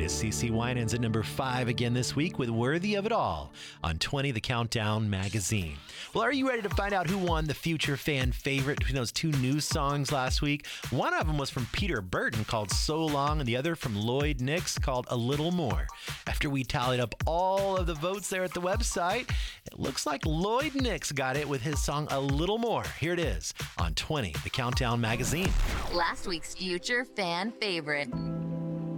latest. CeCe Winans at number 5 again this week with Worthy of It All on 20, the Countdown magazine. Well, are you ready to find out who won the Future Fan Favorite between those two new songs last week? One of them was from Peter Burton called So Long, and the other from Lloyd Nix called A Little More. After we tallied up all of the votes there at the website, it looks like Lloyd Nix got it with his song A Little More. Here it is on 20, the Countdown magazine. Last week's Future Fan Favorite.